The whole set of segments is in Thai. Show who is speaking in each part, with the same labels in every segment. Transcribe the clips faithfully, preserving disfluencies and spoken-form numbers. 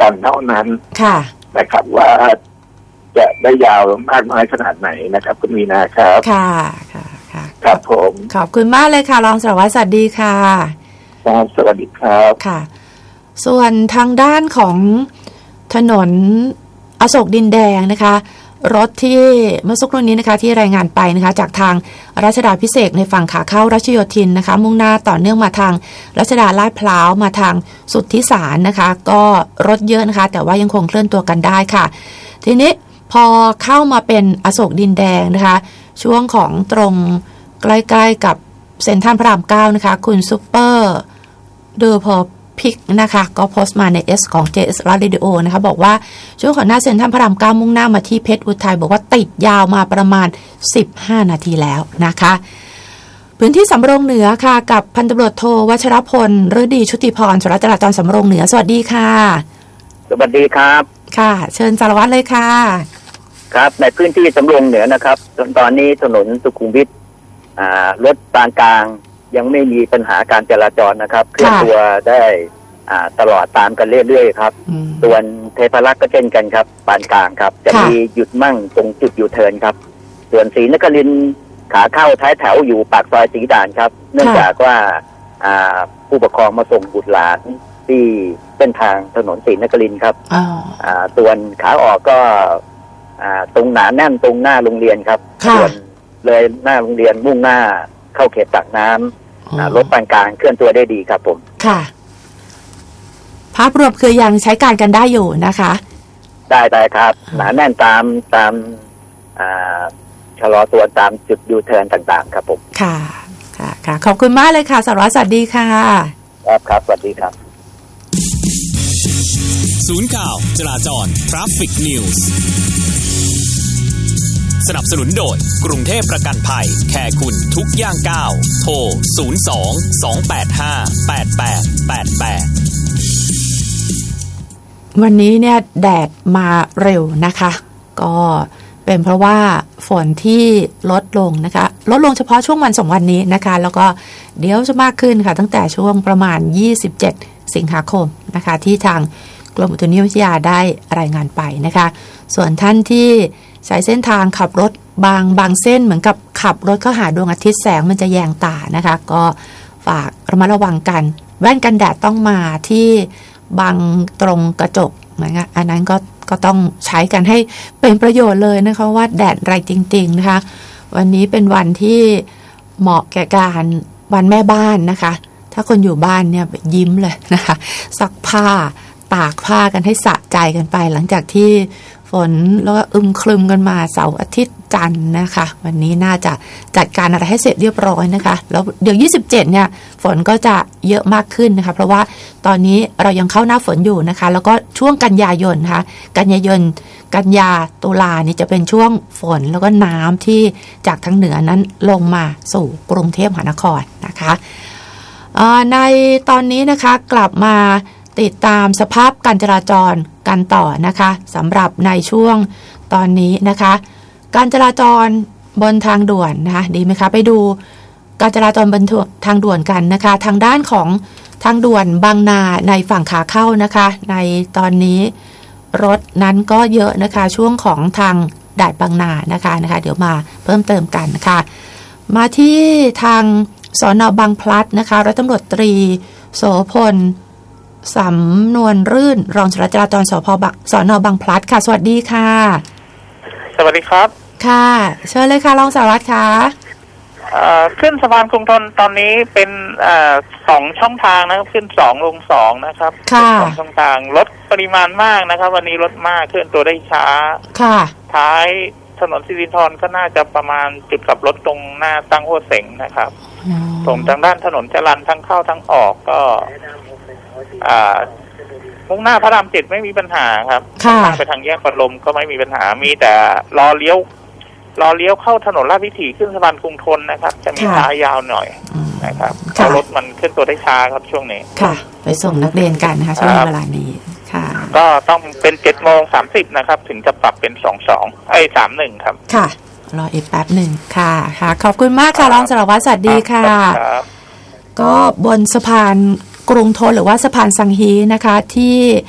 Speaker 1: กันเท่านั้น
Speaker 2: ค่ะ
Speaker 1: นะครับว่าจะได้ยาวมากน้อยขนาดไหนนะครับคุณมีนาครับ
Speaker 2: ค่ะค่ะค่ะ
Speaker 1: ครับผม
Speaker 2: ขอบคุณมากเลยค่ะรองสารวัตรสวัสดีค่ะ
Speaker 1: ครับสวัสดีครับ
Speaker 2: ค่ะส่วนทางด้านของถนนอโศกดินแดงนะคะรถที่เมื่อสักครู่นี้นะคะที่รายงานไปนะคะจากทางรัชดาภิเษกในฝั่งขาเข้ารัชโยธินนะคะมุ่งหน้าต่อเนื่องมาทางรัชดาลาดพร้าวมาทางสุทธิสารนะคะก็รถเยอะนะคะแต่ว่ายังคงเคลื่อนตัวกันได้ค่ะทีนี้พอเข้ามาเป็นอโศกดินแดงนะคะช่วงของตรงใกล้ๆกับเซ็นทรัลพระรามเก้านะคะคุณซุปเปอร์เดอพอพิกนะคะก็โพสต์มาใน S ของ เจ เอส Radio นะคะบอกว่าช่วงของหน้าเซ็นทรัลพระรามเก้ามุ่งหน้ามาที่เพชรอุทัยบอกว่าติดยาวมาประมาณสิบห้านาทีแล้วนะคะพื้นที่สำโรงเหนือค่ะกับพันตำรวจโทวัชรพลฤดีชุติพรสารวัตรจราจรสำโรงเหนือสวัสดีค่ะ
Speaker 3: สวัสดีครับ
Speaker 2: ค่ะเชิญสารวัตรเลยค่ะ
Speaker 3: ครับในพื้นที่สำโรงเหนือนะครับตอนนี้ถนนสุขุมวิทอ่ารถปานกลางยังไม่มีปัญหาการจราจรนะครับเคลื่อนตัวได้อ่าตลอดตามกันเรื่อยๆครับส่วนเทพรักษ์ก็เช่นกันครับปานกลางครับจะมีหยุดมั่งตรงจุดยูเทิร์นครับส่วนศรีนครินทร์ขาเข้าท้ายแถวอยู่ปากซอยศรีด่านครับเนื่องจากว่าอ่าผู้ปกครองมาส่งบุตรหลานที่เส้นทางถนนศรีนครินทร์ครับอ่าส่วนขาออกก็อ่าตรงหนาแน่นตรงหน้าโรงเรียนครับส่วนเลยหน้าโรงเรียนมุ่งหน้าเข้าเขตปากน้ำรถปานกลางเคลื่อนตัวได้ดีครับผม
Speaker 2: ค่ะภาพรวมคือยังใช้การกันได้อยู่นะคะ
Speaker 3: ได้ได้ครับหนาแน่นตามตามชะลอตัวตามจุดยูเทิร์นต่างๆครับผม
Speaker 2: ค่ะค่ะค่ะขอบคุณมากเลยค่ะสารวัตรสวัสดีค่ะ
Speaker 3: ครับครับสวัสดีครับ
Speaker 4: ศูนย์ข่าวจราจร Traffic News สนับสนุนโดยกรุงเทพประกันภัยแคร์คุณทุกย่างก้าวโทรศูนย์ สอง สอง แปด ห้า แปด แปด แปด แปด
Speaker 2: วันนี้เนี่ยแดดมาเร็วนะคะก็เป็นเพราะว่าฝนที่ลดลงนะคะลดลงเฉพาะช่วงวันสองวันนี้นะคะแล้วก็เดี๋ยวจะมากขึ้นค่ะตั้งแต่ช่วงประมาณยี่สิบเจ็ดสิงหาคมนะคะที่ทางกรมอุตุนิยมวิทยาได้รายงานไปนะคะส่วนท่านที่ใช้เส้นทางขับรถบางบางเส้นเหมือนกับขับรถเข้าหาดวงอาทิตย์แสงมันจะแยงตานะคะก็ฝากระมัดระวังกันแว่นกันแดดต้องมาที่บางตรงกระจกนะคะอันนั้นก็ก็ต้องใช้กันให้เป็นประโยชน์เลยนะคะว่าแดดแรงจริงๆนะคะวันนี้เป็นวันที่เหมาะแก่การวันแม่บ้านนะคะถ้าคนอยู่บ้านเนี่ยยิ้มเลยนะคะซักผ้าตากผ้ากันให้สะใจกันไปหลังจากที่ฝนแล้วก็อึมครึมกันมาเสาร์อาทิตย์จันทร์นะคะวันนี้น่าจะจัดการอะไรให้เสร็จเรียบร้อยนะคะแล้วเดี๋ยวยี่สิบเจ็ดเนี่ยฝนก็จะเยอะมากขึ้นนะคะเพราะว่าตอนนี้เรายังเข้าหน้าฝนอยู่นะคะแล้วก็ช่วงกันยายนนะคะกันยายนกันยาตุลานี่จะเป็นช่วงฝนแล้วก็น้ำที่จากทางเหนือนั้นลงมาสู่กรุงเทพมหานครนะคะในตอนนี้นะคะกลับมาติดตามสภาพการจราจรกันต่อนะคะสำหรับในช่วงตอนนี้นะคะการจราจรบนทางด่วนนะคะดีไหมคะไปดูการจราจรบนทางด่วนกันนะคะทางด้านของทางด่วนบางนาในฝั่งขาเข้านะคะในตอนนี้รถนั้นก็เยอะนะคะช่วงของทางด่านบางนานะคะนะคะเดี๋ยวมาเพิ่มเติมกันนะคะมาที่ทางสน.บางพลัดนะคะร้อยตำรวจตรีโสพลสำนวนรื่นรองสารวัตรจราจรสพสน.บางพลัดค่ะสวัสดีค่ะ
Speaker 5: สวัสดีครับ
Speaker 2: ค่ะเชิญเลยค่ะรองสารวัตรค่ะ
Speaker 5: ขึ้นสะพานกรุงธนตอนนี้เป็นสองช่องทางนะครับขึ้นสองลงสองนะครับสองช่องทางรถปริมาณมากนะครับวันนี้รถมากเคลื่อนตัวได้ช้า
Speaker 2: ค่ะ
Speaker 5: ท้ายถนนสิรินธรก็น่าจะประมาณจุดกลับรถตรงหน้าตั้งหัวเสงนะครับตรงทางด้านถนนจรัญทั้งเข้าทั้งออกก็มุ่งหน้าพระรามเจ็ดไม่มีปัญหาครับทางไปทางแยกปลมก็ไม่มีปัญหามีแต่รอเลี้ยวรอเลี้ยวเข้าถนนลาดวิถีขึ้นสะพานกรุงธนนะครับจะมีท้ายยาวหน่อยนะครับเพราะรถมันขึ้นตัวได้ช้าครับช่วงนี้
Speaker 2: ค่ะไปส่งนักเรียนกันนะคะช่วงเวลานี้ค่ะ
Speaker 5: ก็ต้องเป็นเจ็ดโมงสามสิบนะครับถึงจะปรับเป็นสองสองไอ้สามหนึ่งครับ
Speaker 2: ค่ะรออีกแป๊บหนึ่งค่ะค่ะขอบคุณมากค่ะรองสารวัตรสวัสดีค่ะก็บนสะพานกรุงธนหรือว่าสะพานสังฮีนะคะที่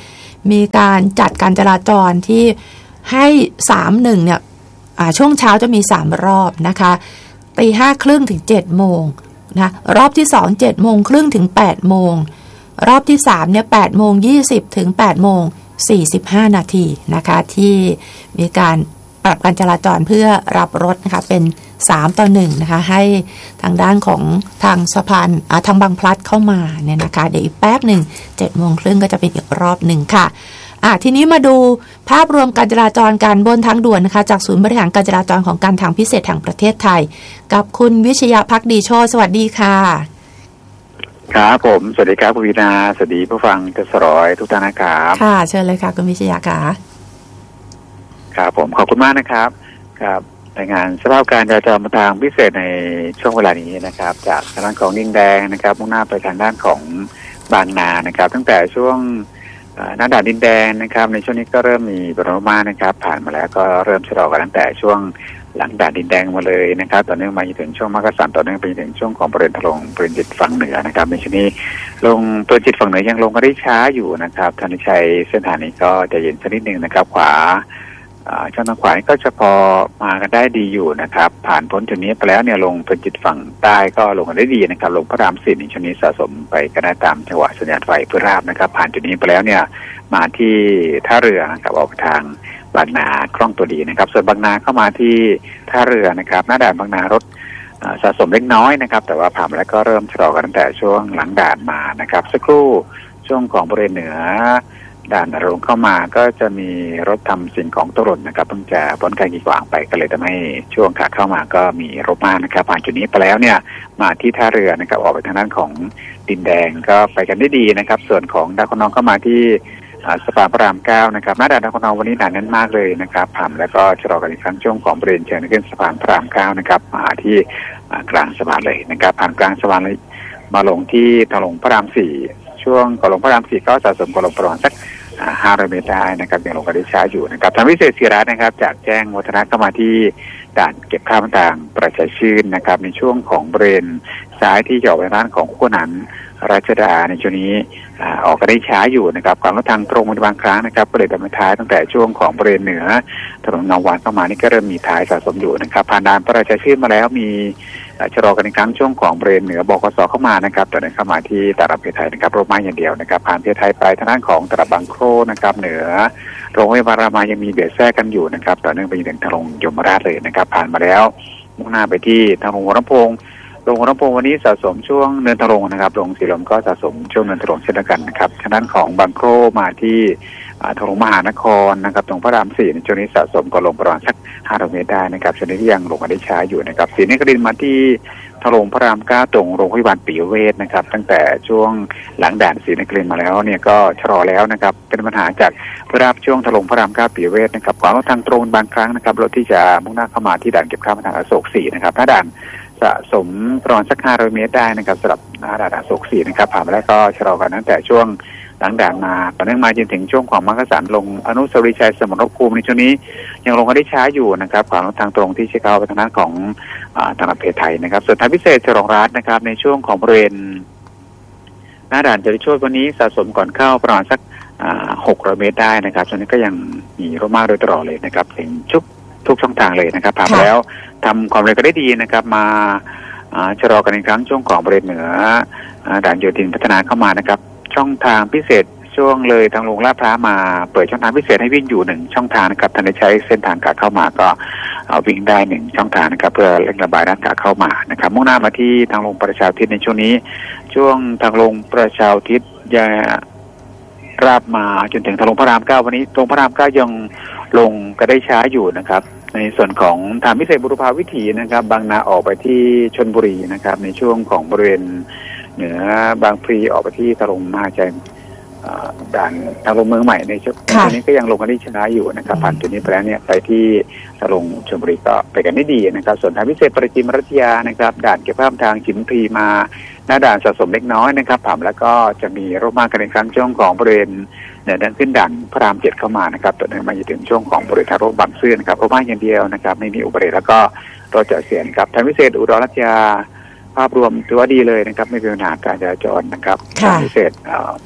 Speaker 2: มีการจัดการจราจรที่ให้สามหนึ่งเนี่ยช่วงเช้าจะมีสามรอบนะคะตีห้าครึ่งถึงเจ็ดโมงนะรอบที่สองเจ็ดโมงครึ่งถึงแปดโมงรอบที่สามเนี่ยแปดโมงยี่สิบถึงแปดโมงสี่สิบห้านาทีนะคะที่มีการปรับการจราจรเพื่อรับรถนะคะเป็นสามต่อหนึ่งนะคะให้ทางด้านของทางสะพานทางบางพลัดเข้ามาเนี่ยนะคะเดี๋ยวอีกแป๊บหนึ่งเจ็ดโมงครึ่งก็จะเป็นอีกรอบหนึ่งค่ะอ่ะทีนี้มาดูภาพรวมการจราจรการบนทางด่วนนะคะจากศูนย์บริหารการจราจรของการทางพิเศษแห่งประเทศไทยกับคุณวิชยาภักดีโชติสวัสดีค่ะ
Speaker 1: ครับผมสวัสดีครับคุณวีนาสวัสดีผู้ฟังกระสรอยทุกท่านนะครับ
Speaker 2: ค่ะเชิญเลยค่ะคุณวิชยาค่ะ
Speaker 1: ครับผมขอบคุณมากนะครับครับรายงานสภาพการจราจรทางพิเศษในช่วงเวลานี้นะครับจากทางด้านของดินแดงนะครับมุ่งหน้าไปทางด้านของบางนานะครับตั้งแต่ช่วงหน้าด่านดินแดงนะครับในช่วงนี้ก็เริ่มมีปริมาณมากนะครับผ่านมาแล้วก็เริ่มชะลอกันตั้งแต่ช่วงหลังด่านดินแดงมาเลยนะครับต่อเนื่องมาจนถึงช่วงมักกะสันต่อเนื่องไปถึงช่วงของบริเวณทะลงบริเวณจิตฝั่งเหนือนะครับในช่วงนี้ลงตัวจิตฝั่งเหนือยังลงก็ได้ช้าอยู่นะครับท่านใช้เส้นทางนี้ก็จะเย็นสักนิดนึงนะครับขวาช่องทางขวาก็จะพอมากันได้ดีอยู่นะครับผ่านพ้นจุดนี้ไปแล้วเนี่ยลงตัวจิตฝั่งใต้ก็ลงกันได้ดีนะครับลงพระรามสี่ในช่วงนี้สะสมไปก็ได้ตามจังหวะสัญญาณไฟเพื่อราบนะครับผ่านจุดนี้ไปแล้วเนี่ยมาที่ท่าเรือนะครับออกทางบางนาคล่องตัวดีนะครับส่วนบางนาเข้ามาที่ท่าเรือนะครับหน้าด่านบางนารถสะสมเล็กน้อยนะครับแต่ว่าผ่านแล้วก็เริ่มชะลอกันตั้งแต่ช่วงหลังด่านมานะครับสักครู่ช่วงของบริเวณเหนือด่านลงเข้ามาก็จะมีรถทำสิ่งของตกหล่นนะครับเพิ่งจะพ้นการกีดขวางไปก็เลยทำให้ช่วงขาเข้ามาก็มีรถมากนะครับผ่านจุดนี้ไปแล้วเนี่ยมาที่ท่าเรือนะครับออกไปทางด้านของดินแดงก็ไปกันได้ดีนะครับส่วนของดาวคนนองเข้ามาที่สะพานพระรามเก้านะครับหน้าด่านดาวคนนองวันนี้หนาแน่นมากเลยนะครับผ่านแล้วก็ชะลอกันอีกครั้งช่วงของบริเวณเชิงขึ้นสะพานพระรามเก้านะครับมาที่กลางสะพานเลยนะครับผ่านกลางสะพานเลยมาลงที่ทางลงพระรามสี่ช่วงก่อนลงพระรามสี่ก็สะสมก่อนลงประมาณสักห้าร้อยเมตรได้นะครับยังลงกันได้ช้าอยู่นะครับทางพิเศษศิรัตน์นะครับจากแจ้งวัฒนะเข้ามาที่ด่านเก็บข้าวต่างประชาชื่นนะครับในช่วงของบริเวณซ้ายที่จะออกไปด้านของคู่นันรัชดาในช่วงนี้ออกกันได้ช้าอยู่นะครับความรถทางตรงบางครั้งนะครับก็เลยดำเนินท้ายตั้งแต่ช่วงของบริเวณเหนือถนนนาวานเข้ามานี่ก็เริ่มมีท้ายสะสมอยู่นะครับผ่านด่านประชาชื่นมาแล้วมีชะลอกันอีกครั้งช่วงของบริเวณเหนือบกสเข้ามานะครับตอนนี้เข้ามาที่ตลาดเพชรไทยนะครับรถมาอย่างเดียวนะครับผ่านเพชรไทยไปทางด้านของตลาดบางโครนะครับเหนือโรงพยาบาลรามายังมีเบียดแทรกกันอยู่นะครับต่อเนื่องไปถึงทางลงยมราชเลยนะครับผ่านมาแล้วมุ่งหน้าไปที่ทางลงหัวลำโพงลงหัวลำโพงวันนี้สะสมช่วงเนินทะลงนะครับลงสีลมก็สะสมช่วงเนินทะลงเช่นเดียวกันนะครับทางด้านของบางโครมาที่ทางลงมหานครนะครับตรงพระรามสี่ในช่วงนี้สะสมก็ลงประมาณสักห้าร้อยเมตรได้นะครับช่วงนี้ที่ยังลงกันได้ช้าอยู่นะครับสีนี้ก็ดินมาที่ทางลงพระรามเก้าตรงโรงพยาบาลปิยเวชนะครับตั้งแต่ช่วงหลังด่านศรีนครินทร์มาแล้วเนี่ยก็ชะลอแล้วนะครับเป็นปัญหาจากพระรามช่วงทางลงพระรามเก้าปิยเวชนะครับขวางทางตรงบางครั้งนะครับรถที่จะมุ่งหน้าเข้ามาที่ด่านเก็บข้าวทางอโศกสี่นะครับถ้าด่านสะสมประมาณสักห้าร้อยเมตรได้นะครับสำหรับหน้าด่านอโศกสี่นะครับผ่านมาแล้วก็ชะลอกันตั้งแต่ช่วงหลังด่านมาต่อเนื่องมาจนถึงช่วงของมักกะสันลงอนุสาวรีย์ชัยสมรภูมิในช่วงนี้ยังลงกันได้ช้าอยู่นะครับขวางทางตรงที่จะเข้าไปทางด้านของทางเพชรไทยนะครับส่วนทางพิเศษฉลองรัฐนะครับในช่วงของบริเวณหน้าด่านจริญโชติวันนี้สะสมก่อนเข้าประมาณสักหกร้อยเมตรได้นะครับช่วงนี้ก็ยังมีรถมากโดยตลอดเลยนะครับถึงทุกทุกช่องทางเลยนะครับผ่านแล้วทำความเร็วก็ได้ดีนะครับมาชะลอกันอีกครั้งช่วงของบริเวณเหนือด่านโยธินพัฒนาเข้ามานะครับช่องทางพิเศษช่วงเลยทางลงลาดพร้าวมาเปิดช่องทางพิเศษให้วิ่งอยู่หนึ่งช่องทางนะครับท่านใช้เส้นทางขาเข้ามาก็วิ่งได้หนึ่งช่องทางนะครับเพื่อเร่งระบายด้านขาเข้ามานะครับมุ่งหน้ามาที่ทางลงประชาธิปในช่วงนี้ช่วงทางลงประชาธิปจะราบมาจนถึงทางลงพระรามเก้าวันนี้ตรงพระรามเก้ายังลงก็ได้ช้าอยู่นะครับในส่วนของทางพิเศษบุรพาวิถีนะครับบางนาออกไปที่ชลบุรีนะครับในช่วงของบริเวณเหนือบางพลีออกไปที่ทางลงมาใจด่านทางลงเมืองใหม่ในช่วงนี้ก็ยังลงกันได้ช้าอยู่นะครับผ่านจุดนี้ไปแล้วเนี่ยไปที่ทางลงชลบุรีก็ไปกันได้ดีนะครับส่วนทางพิเศษปราจีนรัตยานะครับด่านเก็บภาพทางฉิมพลีมาหน้าด่านสะสมเล็กน้อยนะครับผ่านแล้วก็จะมีรถมากกันในครั้งช่วงของบริเวณเนี่ยดันขึ้นด่านพระรามเจ็ดเข้ามานะครับต่อเนื่องมาจนถึงช่วงของบริเวณทางรถบางซื่อนะครับรถมากอย่างเดียวนะครับไม่มีอุบัติเหตุแล้วก็รถจอดเสียนะครับทางพิเศษอุดรรัตยาภาพรวมถือว่าดีเลยนะครับไม่มีปัญหาการจราจรนะครับทางพิเศษ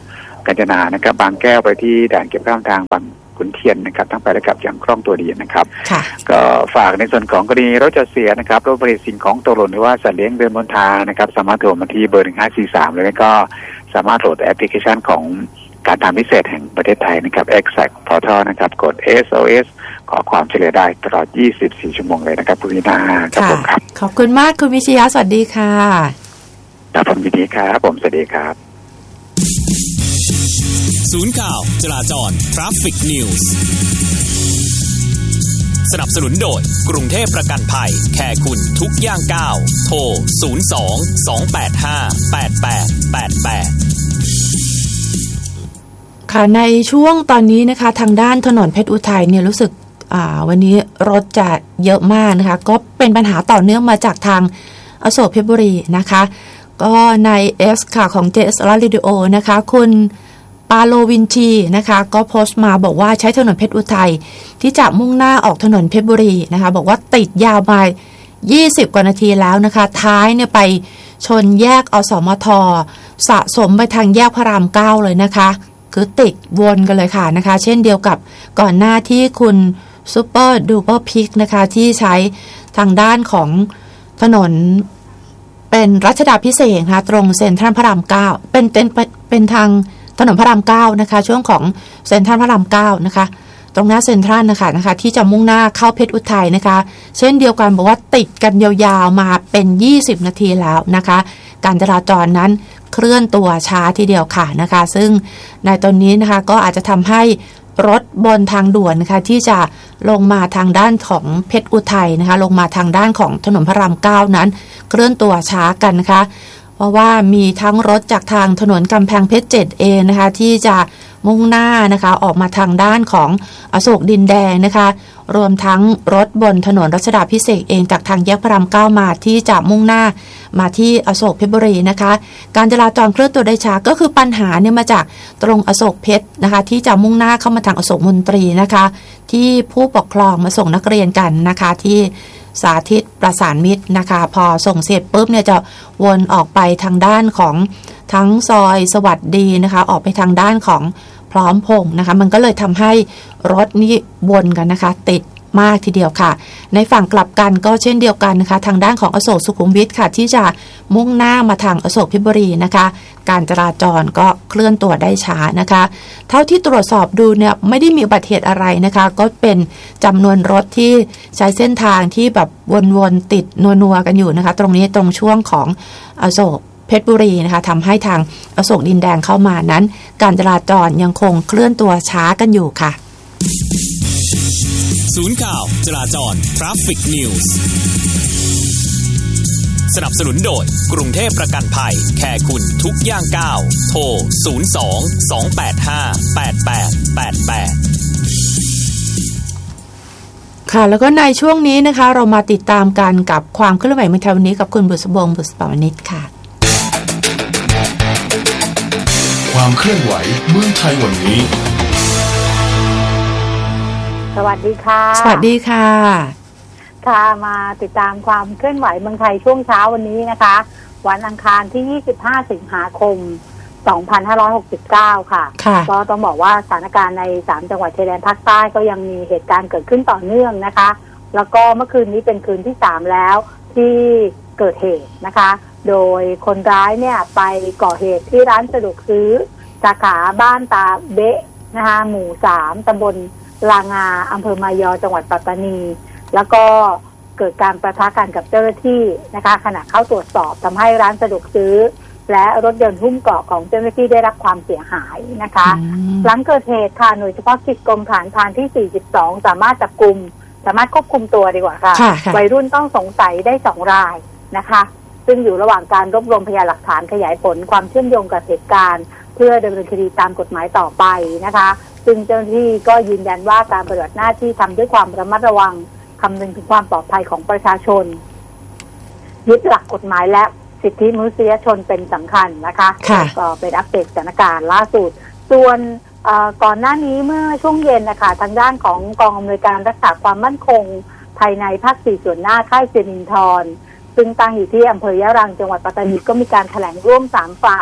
Speaker 1: กาญจนานะครับบางแก้วไปที่ด่านเก็บข้ามทางบางขุนเทียนนะครับทั้งไปและกลับอย่างคล่องตัวดีนะครับก็ฝากในส่วนของกรณีรถจอดเสียนะครับรถบริสิ่งของตกหล่นหรือว่าสัตว์เลี้ยงเดินบนทางนะครับสามารถโทรมาที่เบอร์หนึ่งห้าสี่สามเลยก็สามารถโหลดแอปพลิเคชันของการทางพิเศษแห่งประเทศไทยนะครับ Exact Portal นะครับกด เอส โอ เอส ขอความช่วยเหลือได้ตลอดยี่สิบสี่ชั่วโมงเลยนะครับคุณวินาครับผมครับ
Speaker 2: ขอบคุณมากคุณวิชยะสวัสดีค่ะ
Speaker 1: ครับผมยินดีครับผมสวัสดีครับ
Speaker 4: ศูนย์ข่าวจราจร Traffic News สนับสนุนโดยกรุงเทพประกันภัยแคร์คุณทุกย่างก้าวโทรศูนย์ สอง สอง แปด ห้า แปด แปด แปด แปด
Speaker 2: ค่ะในช่วงตอนนี้นะคะทางด้านถนนเพชรอุทัยเนี่ยรู้สึกวันนี้รถจะเยอะมากนะคะก็เป็นปัญหาต่อเนื่องมาจากทางอโศกเพชรบุรีนะคะก็ใน X ค่ะของ เจ เอส Radio นะคะคุณปาโลวินชีนะคะก็โพสต์มาบอกว่าใช้ถนนเพชรอุทัยที่จะมุ่งหน้าออกถนนเพชรบุรีนะคะบอกว่าติดยาวมายี่สิบกว่านาทีแล้วนะคะท้ายเนี่ยไปชนแยกอสมทสะสมไปทางแยกพระรามเก้าเลยนะคะคือติดวนกันเลยค่ะนะคะเช่นเดียวกับก่อนหน้าที่คุณซูเปอร์ดูเปอร์พิกนะคะที่ใช้ทางด้านของถนนเป็นรัชดาภิเษกนะคะตรงเซ็นทรัลพระรามเก้าเป็นเป็นเป็นทางถนนพระรามเก้านะคะช่วงของเซ็นทรัลพระรามเก้านะคะตรงหน้าเซ็นทรัลนะคะนะคะที่จะมุ่งหน้าเข้าเพชรอุทัยนะคะเช่นเดียวกันบอกว่าติดกันยาวๆมาเป็นยี่สิบนาทีแล้วนะคะการจราจรนั้นเคลื่อนตัวช้าทีเดียวค่ะนะคะซึ่งในตอนนี้นะคะก็อาจจะทำให้รถบนทางด่วนนะคะที่จะลงมาทางด้านของเพชรอุทัยนะคะลงมาทางด้านของถนนพระรามเก้านั้นเคลื่อนตัวช้ากันนะคะเพราะว่ามีทั้งรถจากทางถนนกำแพงเพชร เจ็ด เอ นะคะที่จะมุ่งหน้านะคะออกมาทางด้านของอโศกดินแดงนะคะรวมทั้งรถบนถนนรัชดาภิเษกเองจากทางแยกพระรามเก้ามาที่จะมุ่งหน้ามาที่อโศกเพชรบุรีนะคะการจราจรเคลื่อนตัวได้ช้าก็คือปัญหาเนี่ยมาจากตรงอโศกเพชรนะคะที่จะมุ่งหน้าเข้ามาทางอโศกมนตรีนะคะที่ผู้ปกครองมาส่งนักเรียนกันนะคะที่สาธิตประสานมิตรนะคะพอส่งเสร็จปุ๊บเนี่ยจะวนออกไปทางด้านของทั้งซอยสวัสดีนะคะออกไปทางด้านของพร้อมพงษ์นะคะมันก็เลยทำให้รถนี่วนกันนะคะติดมากทีเดียวค่ะในฝั่งกลับกันก็เช่นเดียวกันนะคะทางด้านของอโศกสุขุมวิทค่ะที่จะมุ่งหน้ามาทางอโศกเพชรบุรีนะคะการจราจรก็เคลื่อนตัวได้ช้านะคะเท่าที่ตรวจสอบดูเนี่ยไม่ได้มีอุบัติเหตุอะไรนะคะก็เป็นจำนวนรถที่ใช้เส้นทางที่แบบวนๆติดนัวๆกันอยู่นะคะตรงนี้ตรงช่วงของอโศกเพชรบุรีนะคะทำให้ทางอโศกดินแดงเข้ามานั้นการจราจรยังคงเคลื่อนตัวช้ากันอยู่ค่ะ
Speaker 4: ศูนย์ข่าวจราจร Traffic News สนับสนุนโดยกรุงเทพประกันภัยแคร์คุณทุกย่างก้าวโทรศูนย์ สอง สอง แปด ห้า แปด แปด แปด แปด
Speaker 2: ค่ะแล้วก็ในช่วงนี้นะคะเรามาติดตามกันกับความเคลื่อนไหวเมื่อวันนี้กับคุณบุษบงบุษปวนิชค่ะ
Speaker 6: ความเคลื่อนไหวเมืองไทยวันนี้
Speaker 7: สวัสดีค่ะ
Speaker 2: สวัสดีค่ะ
Speaker 7: ค่ะมาติดตามความเคลื่อนไหวเมืองไทยช่วงเช้าวันนี้นะคะวันอังคารที่ยี่สิบห้าสิงหาคมสองพันห้าร้อยหกสิบเก้าค่ะก็ต้องบอกว่าสถานการณ์ในสามจังหวัดชายแดนภาคใต้ก็ยังมีเหตุการณ์เกิดขึ้นต่อเนื่องนะคะแล้วก็เมื่อคืนนี้เป็นคืนที่สามแล้วที่เกิดเหตุนะคะโดยคนร้ายเนี่ยไปก่อเหตุที่ร้านสะดวกซื้อสาขาบ้านตาเบะนะคะหมู่สามตำบลลางาอำเภอมายอจังหวัดปัตตานีแล้วก็เกิดการประทะกันกับเจ้าหน้าที่นะคะขณะเข้าตรวจสอบทำให้ร้านสะดวกซื้อและรถยนต์หุ้มเกราะของเจ้าหน้าที่ได้รับความเสียหายนะคะหลังเกิดเหตุค่ะหน่วยเฉพาะกิจกรมฐานพรานที่สี่สิบสองสามารถจับกุมสามารถควบคุมตัวดีกว่าค่ะวัยรุ่นต้องสงสัยได้สองรายนะคะซึ่งอยู่ระหว่างการรวบรวมพยานหลักฐานขยายผลความเชื่อมโยงกับเหตุการณ์เพื่อดำเนินคดีตามกฎหมายต่อไปนะคะซึ่งเจ้าหน้าที่ก็ยืนยันว่าการปฏิบัติหน้าที่ทำด้วยความระมัดระวังคำนึงถึงความปลอดภัยของประชาชนยึดหลักกฎหมายและสิทธิมนุษยชนเป็นสำคัญนะคะก็เป็นอัปเดตสถานการณ์ล่าสุดส่วนก่อนหน้านี้เมื่อช่วงเย็นนะคะทางด้านของกองอำนวยการรักษาความมั่นคงภายในภาคสี่ส่วนหน้าค่ายเซนินทรซึ่งตั้งอยู่ที่อำเภอยะรังจังหวัดปัตตานีก็มีการแถลงร่วมสามฝ่าย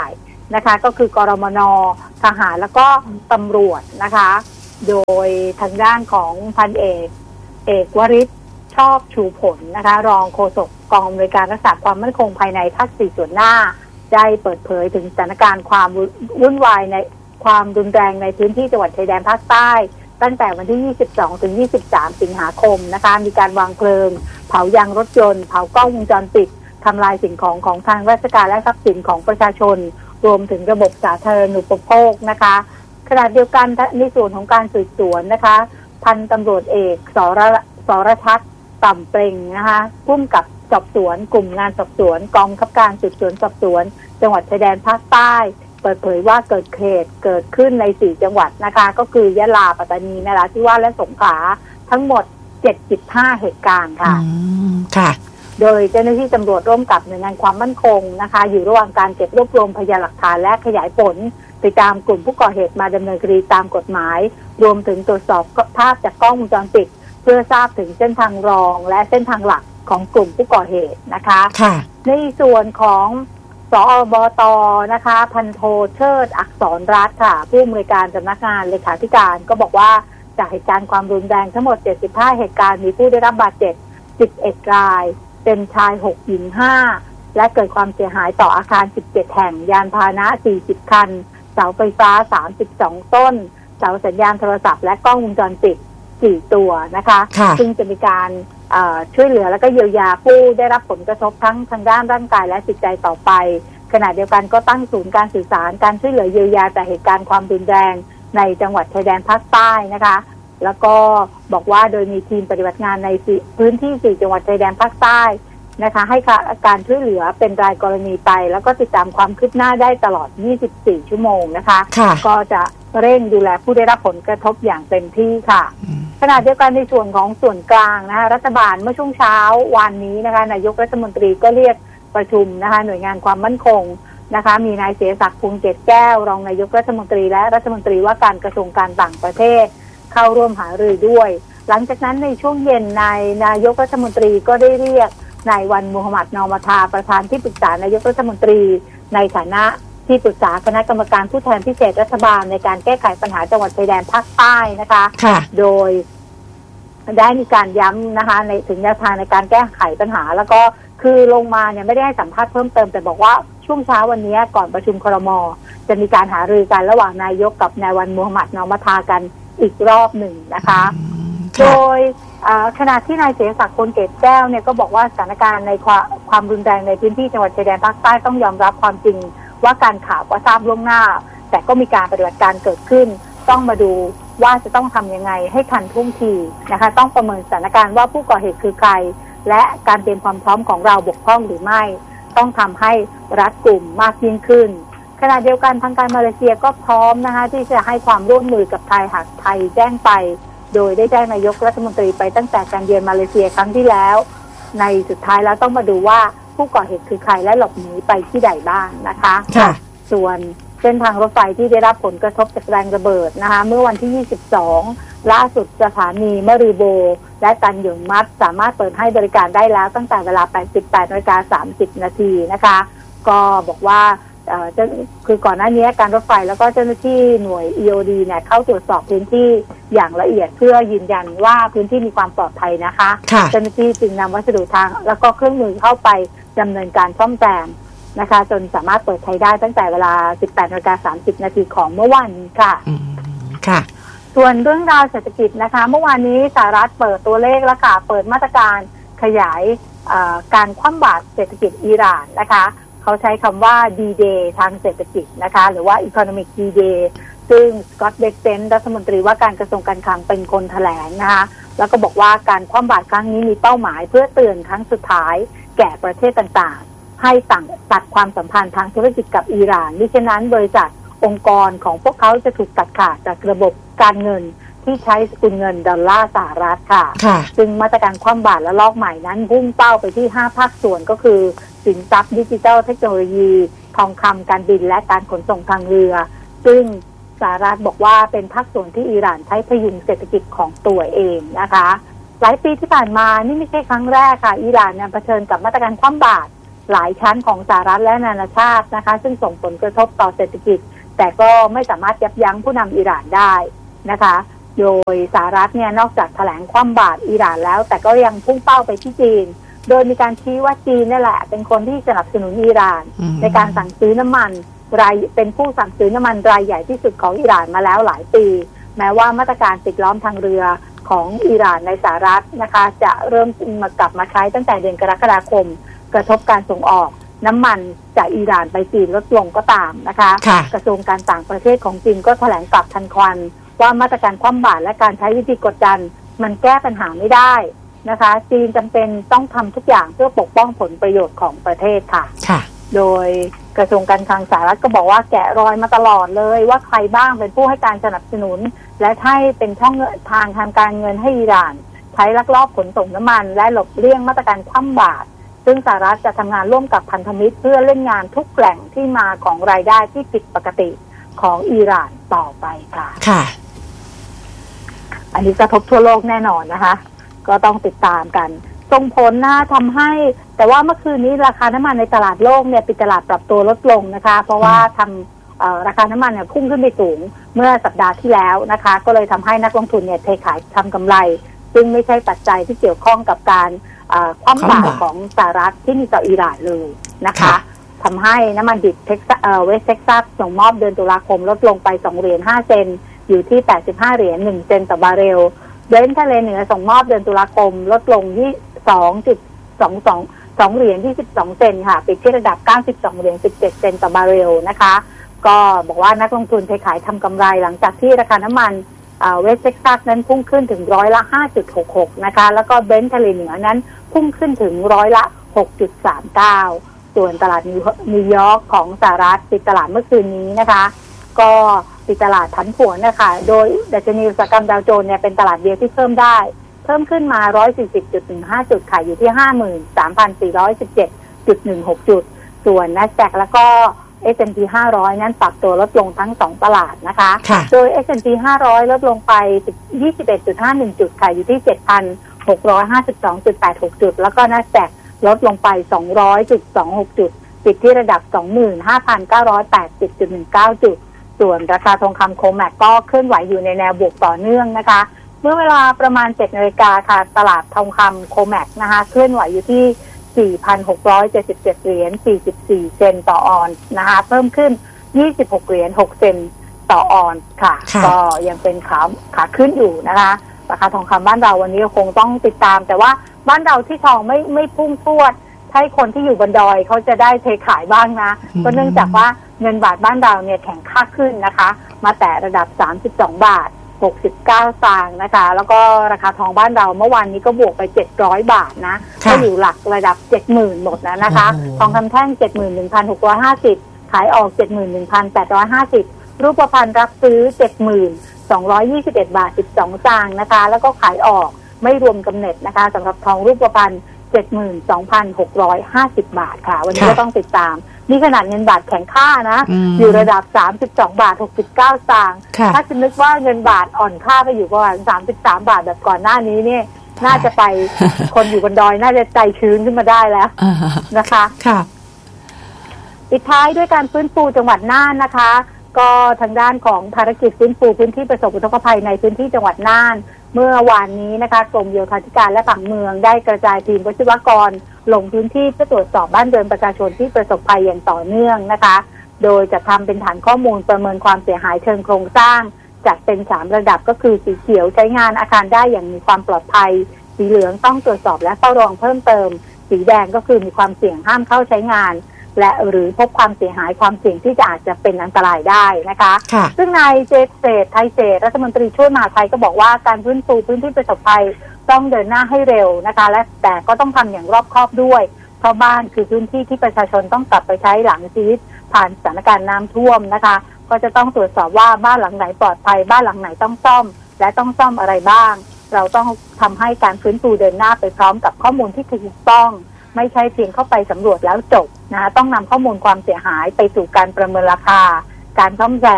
Speaker 7: นะคะก็คือกรมน.ทหารแล้วก็ตำรวจนะคะโดยทางด้านของพันเอกเอกวริศชอบชูผลนะคะรองโฆษกกองอำนวยการรักษาความมั่นคงภายในภาคสี่ส่วนหน้าได้เปิดเผยถึงสถานการณ์ความวุ่นวายในความรุนแรงในพื้นที่จังหวัดชายแดนภาคใต้ตั้งแต่วันที่ยี่สิบสองถึงยี่สิบสามสิงหาคมนะคะมีการวางเพลิงเผายางรถยนต์เผากล้องวงจรปิดทำลายสิ่งของของทางราชการและทรัพย์สินของประชาชนรวมถึงระบบสาธารณูปโภคนะคะขณะเดียวกันในส่วนของการสืบสวนนะคะพันตำรวจเอกสรสรทัศน์ต่ำเปล่งนะคะผู้กำกับสอบสวนกลุ่มงานสอบสวนกองบังคับการสืบสวนสอบสวนจังหวัดชายแดนภาคใต้เปิดเผยว่าเกิดเหตุเกิดขึ้นในสี่จังหวัดนะคะก็คือยะลาปัตตานีนราธิวาสและสงขลาทั้งหมดเจ็ดสิบห้าเหตุการณ์ค่ะ
Speaker 2: ค่ะ
Speaker 7: โดยเจ้าหน้าที่ตำรวจร่วมกับหน่วยงานความมั่นคงนะคะอยู่ระหว่างการเก็บรวบรวมพยานหลักฐานและขยายผลติดตามกลุ่มผู้ก่อเหตุมาดำเนินคดีตามกฎหมายรวมถึงตรวจสอบภาพจากกล้องวงจรปิดเพื่อทราบถึงเส้นทางรองและเส้นทางหลักของกลุ่มผู้ก่อเหตุนะคะในส่วนของสอบต.นะคะพันโทเชิดอักษรรัฐค่ะผู้อำนวยการสำนักงานเลขาธิการก็บอกว่าจากเหตุการณ์ความรุนแรงทั้งหมดเจ็ดสิบห้าเหตุการณ์มีผู้ได้รับบาดเจ็บสิบเอ็ดรายเป็นชายหกหญิงห้าและเกิดความเสียหายต่ออาคารสิบเจ็ดแห่งยานพาหนะสี่สิบคันเสาไฟฟ้าสามสิบสองต้นเสาสัญญาณโทรศัพท์และกล้องวงจรปิดสี่ตัวนะคะซึ่งจะมีการช่วยเหลือและก็เยียวยาผู้ได้รับผลกระทบทั้งทางด้านร่างกายและจิตใจต่อไปขณะเดียวกันก็ตั้งศูนย์การสื่อสารการช่วยเหลือเยียวยาจากเหตุการณ์ความรุนแรงในจังหวัดชายแดนภาคใต้นะคะแล้วก็บอกว่าโดยมีทีมปฏิบัติงานในพื้นที่สี่จังหวัดชายแดนภาคใต้นะคะให้การช่วยเหลือเป็นรายกรณีไปแล้วก็ติดตามความคืบหน้าได้ตลอดยี่สิบสี่ชั่วโมงนะคะก็จะเร่งดูแลผู้ได้รับผลกระทบอย่างเต็มที่ค่ะขณะเดียวกันในส่วนของส่วนกลางนะคะรัฐบาลเมื่อช่วงเช้าวันนี้นะคะนายกรัฐมนตรีก็เรียกประชุมนะคะหน่วยงานความมั่นคงนะคะมีนายเสศักดิ์ พวงเกตแก้วรองนายกรัฐมนตรีและรัฐมนตรีว่าการกระทรวงการต่างประเทศเข้าร่วมหารือด้วยหลังจากนั้นในช่วงเย็นนายนายกรัฐมนตรีก็ได้เรียกนายวันมูฮัมหมัดนอมทาประธานที่ปรึกษานายกรัฐมนตรีในฐานะที่ปรึกษาคณะกรรมการผู้แทนพิเศษรัฐบาลในการแก้ไขปัญหาจังหวัดชายแดนภาคใต้นะคะโดยได้มีการย้ำนะคะในถึงแนวทางในการแก้ไขปัญหาแล้วก็คือลงมาเนี่ยไม่ได้ให้สัมภาษณ์เพิ่มเติมแต่บอกว่าช่วงเช้าวันนี้ก่อนประชุมครม.จะมีการหารือกันระหว่างนายกกับนายวันมูฮัมหมัดนอมทากันอีกรอบหนึ่งนะคะโดยขณะที่นายเสศักดิ์ พวงเกตแก้วเนี่ยก็บอกว่าสถานการณ์ในความความรุนแรงในพื้นที่จังหวัดชายแดนภาคใต้ต้องยอมรับความจริงว่าการข่าวก็ทราบล่วงหน้าแต่ก็มีการปฏิบัติการเกิดขึ้นต้องมาดูว่าจะต้องทำยังไงให้ทันท่วงทีนะคะต้องประเมินสถานการณ์ว่าผู้ก่อเหตุคือใครและการเตรียมความพร้อมของเราบกพร่องหรือไม่ต้องทำให้รัดกุมมากยิ่งขึ้นขณะเดียวกันทางการมาเลเซียก็พร้อมนะคะที่จะให้ความร่วมมือกับไทยหากไทยแจ้งไปโดยได้แจ้งนายกรัฐมนตรีไปตั้งแต่การเยือนมาเลเซียครั้งที่แล้วในสุดท้ายแล้วต้องมาดูว่าผู้ก่อเหตุคือใครและหลบหนีไปที่ใดบ้างนะคะส่วนเส้นทางรถไฟที่ได้รับผลกระทบจากแรงระเบิดนะคะเมื่อวันที่ยี่สิบสองล่าสุดสถานีมะรีโบและตันหยงมัดสามารถเปิดให้บริการได้แล้วตั้งแต่เวลา สิบแปดนาฬิกาสามสิบนาทีนะคะก็บอกว่าคือก่อนหน้านี้การรถไฟแล้วก็เจ้าหน้าที่หน่วย อี โอ ดี เนี่ยเข้าตรวจสอบพื้นที่อย่างละเอียดเพื่อยืนยันว่าพื้นที่มีความปลอดภัยนะคะเจ้าหน้าที่จึงนำวัสดุทางแล้วก็เครื่องมือเข้าไปดำเนินการซ่อมแซมนะคะจนสามารถเปิดใช้ได้ตั้งแต่เวลา สิบแปดนาฬิกาสามสิบนาทีของเมื่อวานนี้ค่ะ
Speaker 2: ค่ะ
Speaker 7: ส่วนเรื่องราวเศรษฐกิจนะคะเมื่อวานนี้สหรัฐเปิดตัวเลขแล้วค่ะเปิดมาตรการขยายการคว่ำบาตรเศรษฐกิจอิหร่านนะคะเขาใช้คำว่า D-Day ทางเศรษฐกิจนะคะหรือว่า Economic D-Day ซึ่งสกอตต์ เบคเซนต์รัฐมนตรีว่าการกระทรวงการคลังเป็นคนแถลงนะคะแล้วก็บอกว่าการคว่ำบาตรครั้งนี้มีเป้าหมายเพื่อเตือนครั้งสุดท้ายแก่ประเทศต่างๆให้สั่งตัดความสัมพันธ์ทางธุรกิจกับอิหร่านมิฉะนั้นบริษัทองค์กรของพวกเขาจะถูกตัดขาดจากระบบการเงินที่ใช้สกุลเงินดอลลาร์สหรัฐค่ะซึ่งมาตรการคว่ำบาตรและลอกใหม่นั้นพุ่งเป้าไปที่ห้าภาคส่วนก็คือสินทรัพย์ดิจิทัลเทคโนโลยีทองคำการบินและการขนส่งทางเรือซึ่งสหรัฐบอกว่าเป็นภาคส่วนที่อิหร่านใช้พยุงเศรษฐกิจของตัวเองนะคะหลายปีที่ผ่านมานี่ไม่ใช่ครั้งแรกค่ะอิหร่านเนี่ยเผชิญกับมาตรการคว่ำบาตรหลายชั้นของสหรัฐและนานาชาตินะคะซึ่งส่งผลกระทบต่อเศรษฐกิจแต่ก็ไม่สามารถยับยั้งผู้นำอิหร่านได้นะคะโดยสหรัฐเนี่ยนอกจากแถลงคว่ำบาตรอิหร่านแล้วแต่ก็ยังพุ่งเป้าไปที่จีนโดยมีการชี้ว่าจีนนี่แหละเป็นคนที่สนับสนุนอิหร่านในการสั่งซื้อน้ำมันรายเป็นผู้สั่งซื้อน้ำมันรายใหญ่ที่สุดของอิหร่านมาแล้วหลายปีแม้ว่ามาตรการปิดล้อมทางเรือของอิหร่านในสหรัฐนะคะจะเริ่มมากลับมาใช้ตั้งแต่เดือนกรกฎาคมกระทบการส่งออกน้ำมันจากอิหร่านไปจีนลดลงก็ตามนะคะกระทรวงการต่างประเทศของจีนก็แถลงกลับทันควันว่ามาตรการคว่ำบาตรและการใช้วิธีกดดันมันแก้ปัญหาไม่ได้นะคะจีนจำเป็นต้องทำทุกอย่างเพื่อปกป้องผลประโยชน์ของประเทศค่ะค่ะโดยกระทรวงการคลังสหรัฐก็บอกว่าแกะรอยมาตลอดเลยว่าใครบ้างเป็นผู้ให้การสนับสนุนและให้เป็นช่องทางทางการเงินให้อิหร่านใช้ลักลอบขนส่งน้ำมันและหลบเลี่ยงมาตรการคว่ำบาตรซึ่งสหรัฐจะทำงานร่วมกับพันธมิตรเพื่อเล่นงานทุกแหล่งที่มาของรายได้ที่ผิดปกติของอิหร่านต่อไปค่ะค่ะอันนี้กระทบทั่วโลกแน่นอนนะคะก็ต้องติดตามกันส่งผลนะทำให้แต่ว่าเมื่อคืนนี้ราคาน้ำมันในตลาดโลกเนี่ยปิดตลาดปรับตัวลดลงนะคะเพราะว่าทำราคาน้ำมันเนี่ยพุ่งขึ้นไปสูงเมื่อสัปดาห์ที่แล้วนะคะก็เลยทำให้นักลงทุนเนี่ยเทขายทำกำไรซึ่งไม่ใช่ปัจจัยที่เกี่ยวข้องกับการคว่ำบาตรของสหรัฐที่มีต่ออิหร่านเลยนะคะทำให้น้ำมันดิบเท็กซัสเวสเท็กซัสส่งมอบเดือนตุลาคมลดลงไปสองเหรียญห้าเซนต์อยู่ที่แปดสิบห้าเหรียญหนึ่งเซนต์ต่อบาร์เรลเบรนท์ทะเลเหนือส่งมอบเดือนตุลาคมลดลงที่ สองจุดสองสอง สองเหรียญที่สิบสองเซนต์ค่ะปิดที่ระดับเก้าสิบสองเหรียญสิบเจ็ดเซนต์ต่อบาร์เรลนะคะก็บอกว่านักลงทุนเทขายทำกำไรหลังจากที่ราคาน้ำมันเวสเท็กซัสนั้นพุ่งขึ้นถึงร้อยละ ห้าจุดหกหก นะคะแล้วก็เบรนท์ทะเลเหนือนั้นพุ่งขึ้นถึงร้อยละ หกจุดสามเก้า ส่วนตลาดนิวยอร์กของสหรัฐปิดตลาดเมื่อคืนนี้นะคะก็ปิดตลาดผันผวนนะคะโดยดัชนีอุตสาหกรรมดาวโจนส์เนี่ยเป็นตลาดเดียวที่เพิ่มได้เพิ่มขึ้นมา หนึ่งร้อยสี่สิบจุดหนึ่งห้า จุดค่ะอยู่ที่ ห้าหมื่นสามพันสี่ร้อยสิบเจ็ดจุดหนึ่งหก จุดส่วน Nasdaq แล้วก็ เอส แอนด์ พี ห้าร้อยนั้นปรับตัวลดลงทั้งสองตลาดนะคะโดย เอส แอนด์ พี ห้าร้อยลดลงไป ยี่สิบเอ็ดจุดห้าหนึ่ง จุดค่ะอยู่ที่ เจ็ดพันหกร้อยห้าสิบสองจุดแปดหก จุดแล้วก็ Nasdaq ลดลงไป สองร้อยจุดสองหก จุดปิดที่ระดับ สองหมื่นห้าพันเก้าร้อยแปดสิบจุดหนึ่งเก้า จุดส่วนราคาทองคำโคแมกก็เคลื่อนไหวอยู่ในแนวบวกต่อเนื่องนะคะเมื่อเวลาประมาณ เจ็ดนาฬิกาค่ะตลาดทองคำโคแมกนะคะเคลื่อนไหวอยู่ที่ สี่พันหกร้อยเจ็ดสิบเจ็ดเหรียญสี่สิบสี่เซนต์ต่อออนซ์นะคะเพิ่มขึ้นยี่สิบหกเหรียญหกเซนต์ต่อออนซ์ค่ะก็ยังเป็นขาขาขึ้นอยู่นะคะราคาทองคำบ้านเราวันนี้คงต้องติดตามแต่ว่าบ้านเราที่ทองไม่ไม่พุ่งพรวดให้คนที่อยู่บนดอยเขาจะได้เทขายบ้างนะก็เนื่องจากว่าเงินบาทบ้านเราเนี่ยแข็งค่าขึ้นนะคะมาแต่ระดับสามสิบสองบาทหกสิบเก้าสตางค์นะคะแล้วก็ราคาทองบ้านเราเมื่อวานนี้ก็บวกไปเจ็ดร้อยบาทนะก็อยู่หลักระดับ เจ็ดหมื่น หมดแล้วนะคะทองคำแท่ง เจ็ดหมื่นหนึ่งพันหกร้อยห้าสิบ ขายออก เจ็ดหมื่นหนึ่งพันแปดร้อยห้าสิบ รูปพรรณรับซื้อ เจ็ดหมื่นสองร้อยยี่สิบเอ็ดบาทสิบสองสตางค์นะคะแล้วก็ขายออกไม่รวมกำเนิดนะคะสำหรับทองรูปพรรณ เจ็ดหมื่นสองพันหกร้อยห้าสิบบาทค่ะวันนี้ก็ต้องติดตามนี่ขนาดเงินบาทแข็งค่านะอยู่ระดับสามสิบสองบาทหกสิบเก้าสตางค์ถ้าจะนึกว่าเงินบาทอ่อนค่าไปอยู่ประมาณสามสิบสามบาทแบบก่อนหน้านี้เนี่ยน่าจะไปคนอยู่บนดอยน่าจะใจชื้นขึ้นมาได้แล้วนะคะค่ะปิดท้ายด้วยการฟื้นฟูจังหวัดน่านนะคะก็ทางด้านของภารกิจฟื้นฟูพื้นที่ประสบอุทกภัยในพื้นที่จังหวัดน่านเมื่อวานนี้นะคะกรมโยธาธิการและผังเมืองได้กระจายทีมวิศวกรลงพื้นที่เพื่อตรวจสอบบ้านเรือนประชาชนที่ประสบภัยอย่างต่อเนื่องนะคะโดยจะทำเป็นฐานข้อมูลประเมินความเสียหายเชิงโครงสร้างจัดเป็นสามระดับก็คือสีเขียวใช้งานอาคารได้อย่างมีความปลอดภัยสีเหลืองต้องตรวจสอบและเฝ้าระวังเพิ่มเติมสีแดงก็คือมีความเสี่ยงห้ามเข้าใช้งานและหรือพบความเสียหายความเสี่ยงที่จะอาจจะเป็นอันตรายได้นะคะซึ่งนายเจษฎไทยเศรษฐ์รัฐมนตรีช่วยมหาดไทยก็บอกว่าการฟื้นฟูพื้นที่ประสบภัยต้องเดินหน้าให้เร็วนะคะและแต่ก็ต้องทำอย่างรอบคอบด้วยเพราะบ้านคือพื้นที่ที่ประชาชนต้องกลับไปใช้หลังชีวิตผ่านสถานการณ์น้ำท่วมนะคะก็จะต้องตรวจสอบว่าบ้านหลังไหนปลอดภัยบ้านหลังไหนต้องซ่อมและต้องซ่อมอะไรบ้างเราต้องทำให้การฟื้นฟูเดินหน้าไปพร้อมกับข้อมูลที่ถูกต้องไม่ใช่เพียงเข้าไปสำรวจแล้วจบนะคะต้องนำข้อมูลความเสียหายไปสู่การประเมินราคาการซ่อมแซม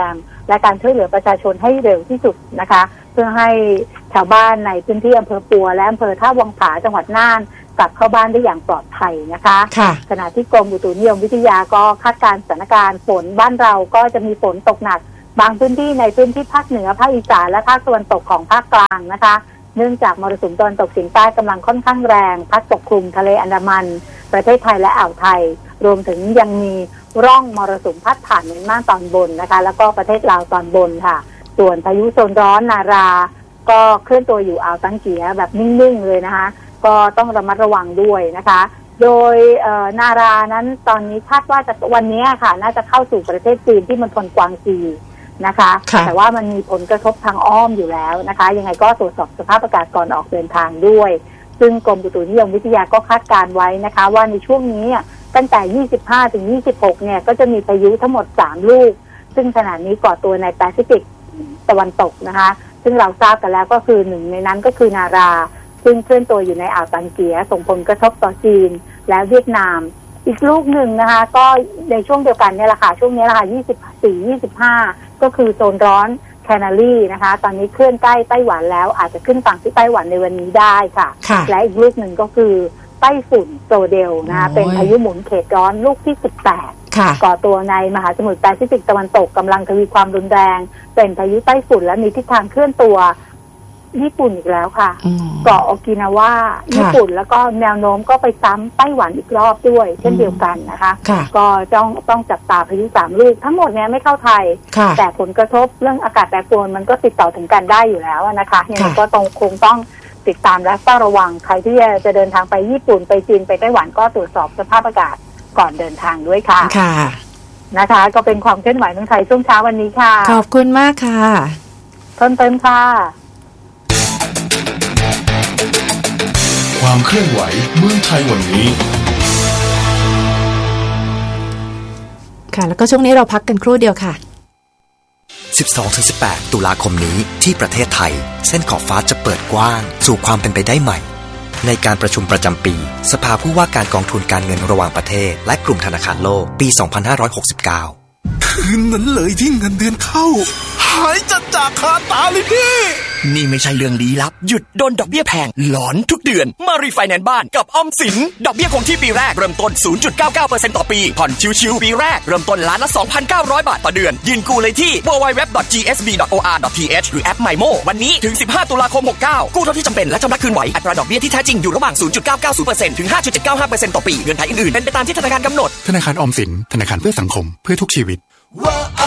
Speaker 7: และการช่วยเหลือประชาชนให้เร็วที่สุดนะคะเพื่อให้ชาวบ้านในพื้นที่อำเภอปัวและอำเภอท่าวังผาจังหวัดน่านกลับเข้าบ้านได้อย่างปลอดภัยนะคะขณะที่กรมอุตุนิยมวิทยาก็คาดการณ์สถานการณ์ฝนบ้านเราก็จะมีฝนตกหนักบางพื้นที่ในพื้นที่ภาคเหนือภาคอีสานและภาคตะวันตกของภาคกลางนะคะเนื่องจากมรสุมตะวันตกเฉียงใต้กำลังค่อนข้างแรงพัดปกคลุมทะเลอันดามันประเทศไทยและอ่าวไทยรวมถึงยังมีร่องมรสุมพัดผ่านเมียนมาตอนบนนะคะแล้วก็ประเทศลาวตอนบนค่ะส่วนพายุโซนร้อนนาราก็เคลื่อนตัวอยู่อ่าวตังเกียแบบนิ่งๆเลยนะคะก็ต้องระมัดระวังด้วยนะคะโดยนารานั้นตอนนี้คาดว่าจะวันนี้ค่ะน่าจะเข้าสู่ประเทศจีนที่มณฑลกวางซีนะคะแต่ว่ามันมีผลกระทบทางอ้อมอยู่แล้วนะคะยังไงก็ตรวจสอบสภาพอากาศก่อนออกเดินทางด้วยซึ่งกรมอุตุนิยมวิทยาก็คาดการไว้นะคะว่าในช่วงนี้ตั้งแต่ยี่สิบห้าถึงยี่สิบหกเนี่ยก็จะมีพายุทั้งหมดสามลูกซึ่งขณะนี้ก่อตัวในแปซิฟิกตะวันตกนะคะซึ่งเราทราบกันแล้วก็คือหนึ่งในนั้นก็คือนาราซึ่งเคลื่อนตัวอยู่ในอ่าวตังเกียส่งผลกระทบต่อจีนและเวียดนามอีกลูกหนึ่งนะคะก็ในช่วงเดียวกันเนี่ยแหละค่ะช่วงนี้แหละค่ะยี่สิบสี่ ยี่สิบห้าก็คือโซนร้อนแคนารีนะคะตอนนี้เคลื่อนใกล้ไต้หวันแล้วอาจจะขึ้นฝั่งที่ไต้หวันในวันนี้ได้ค่ะและอีกลูกหนึ่งก็คือไต้ฝุ่นโซเดลนะคะเป็นพายุหมุนเขตร้อนลูกที่สิบแปดก่อตัวในมหาสมุทรแปซิฟิกตะวันตกกำลังทวีความรุนแรงเป็นพายุไต้ฝุ่นและมีทิศทางเคลื่อนตัวญี่ปุ่นอีกแล้วค่ะเกาะโอกินาวาญี่ปุ่นแล้วก็แนวโน้มก็ไปซ้ำไต้หวันอีกรอบด้วยเช่นเดียวกันนะคะก็ต้องต้องจับตาพายุสามลูกทั้งหมดเนี้ยไม่เข้าไทยแต่ผลกระทบเรื่องอากาศแปรปรวนมันก็ติดต่อถึงกันได้อยู่แล้วนะคะยังไงก็ต้องคงต้องติดตามและเฝ้าระวังใครที่จะเดินทางไปญี่ปุ่นไปจีนไปไต้หวันก็ตรวจสอบสภาพอากาศก่อนเดินทางด้วยค่ะค่ะนะคะก็เป็นความเคลื่อนไหวเมืองไทยช่วงเช้าวันนี้ค่ะ
Speaker 2: ขอบคุณมากค่ะ
Speaker 7: เพิ่มเติมค่ะ
Speaker 6: ความเคลื่อนไหวเมืองไทยวันนี้
Speaker 2: ค่ะแล้วก็ช่วงนี้เราพักกันครู่เดียวค่ะ
Speaker 8: สิบสองถึงสิบแปด ตุลาคมนี้ที่ประเทศไทยเส้นขอบฟ้าจะเปิดกว้างสู่ความเป็นไปได้ใหม่ในการประชุมประจำปีสภาผู้ว่าการกองทุนการเงินระหว่างประเทศและกลุ่มธนาคารโลกปี สองพันห้าร้อยหกสิบเก้า
Speaker 9: คืนนั้นเลยที่เงินเดือนเข้าหายจัดจากคาตาเลยพี่นี่ไม่ใช่เรื่องลี้ลับหยุดโดนดอกเบี้ยแพงหลอนทุกเดือนมารีไฟแนนซ์บ้านกับออมสินดอกเบี้ยคงที่ปีแรกเริ่มต้น ศูนย์จุดเก้าเก้าเปอร์เซ็นต์ ต่อปีผ่อนชิวๆปีแรกเริ่มต้นล้านละ สองพันเก้าร้อย บาทต่อเดือนยืนกู้เลยที่ ดับเบิลยู ดับเบิลยู ดับเบิลยู ดอท จี เอส บี ดอท โอ อาร์ ดอท ที เอช หรือแอป MyMo วันนี้ถึงสิบห้าตุลาคมหกเก้ากู้เท่าที่จำเป็นและชำระคืนไหวอัตราดอกเบี้ยที่แท้จริงอยู่ระหว่าง ศูนย์จุดเก้าเก้าศูนย์ เปอร์เซ็นต์ ถึง ห้าจุดเจ็ดเก้าห้าเปอร์เซ็นต์ ต่อปีเงื่อนไขอื่นๆเป็นไปตามที่ธนาคารกำหนด
Speaker 10: ธนาคารออมสินธนาคารเพื่อสังคมเพื่อทุกชีวิต